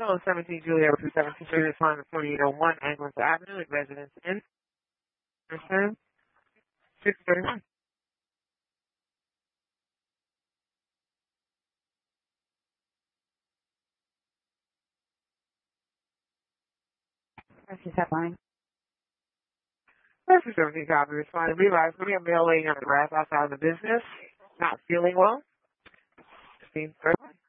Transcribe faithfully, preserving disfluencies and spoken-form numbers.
No, seventeen Juliet to seventeen Juliet, time forty-eight oh one, Anglins Avenue, in Residence Inn. Understand? six thirty-one. This is headline. This is seventeen copy responding. Realize we are mailing on the grass outside of the business. Not feeling well. fifteen thirty.